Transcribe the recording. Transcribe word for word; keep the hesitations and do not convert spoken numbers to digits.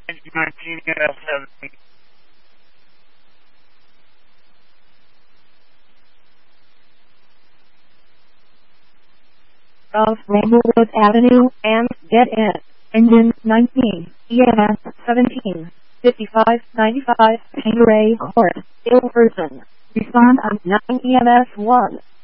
nineteen E M S seventeen. Of Rainbowwood Avenue and get in. Engine nineteen, E M S seventeen, fifty-five ninety-five, Tangeray Court, Ilverton. Respond on nine E M S one.